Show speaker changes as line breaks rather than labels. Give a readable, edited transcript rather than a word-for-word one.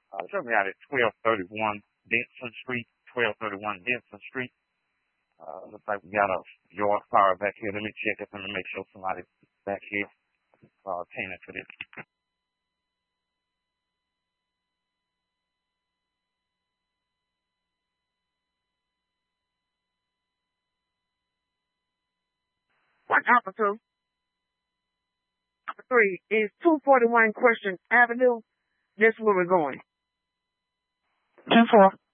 Show me out at 1231 Denson Street. 1231 Denson Street. Looks like we got a yard fire back here. Let me check it. Let me make sure somebody back here attending to this.
What officer? Number 3 is 241 Christian Avenue. This is where we're going.
10-4.